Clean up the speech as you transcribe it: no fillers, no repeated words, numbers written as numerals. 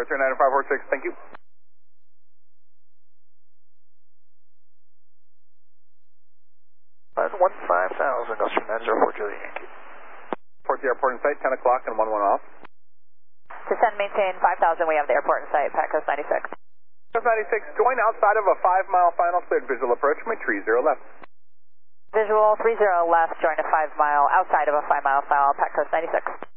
return 9546, thank you. That's 15,000, Gulfstream 904 Juliet Yankee. Report the airport in sight, 10 o'clock and 11 off. Descend, maintain 5,000, we have the airport in sight, Pat Coast 96. Coast 96, join outside of a 5-mile final, cleared visual approach, me 30 left. Visual 30 left, join a 5 mile, outside of a 5 mile final, Pat Coast 96.